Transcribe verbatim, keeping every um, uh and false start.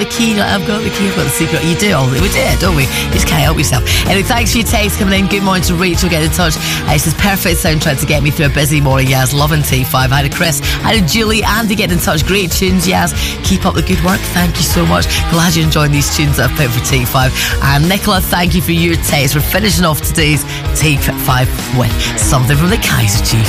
the key, like, I've got the key, I've got the secret. You do all, we do it, don't we? You just can't help yourself. Anyway, thanks for your text coming in. Good morning to Rachel, get in touch. Uh, she says, perfect soundtrack to get me through a busy morning, Yaz. Loving T five. Hi to Chris, hi to Julie, Andy getting in touch. Great tunes, Yaz. Keep up the good work. Thank you so much. Glad you're enjoying these tunes that I've put for T five. And Nicola, thank you for your text. We're finishing off today's T five with something from the Kaiser Chiefs.